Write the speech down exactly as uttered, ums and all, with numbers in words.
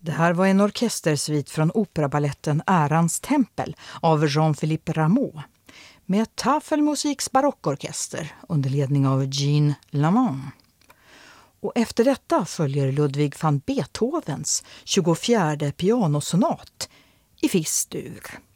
Det här var en orkestersvit från operabaletten Ärans tempel av Jean-Philippe Rameau med Tafelmusiks barockorkester under ledning av Jean Lamont. Och efter detta följer Ludwig van Beethovens tjugofjärde pianosonat i Fis-dur.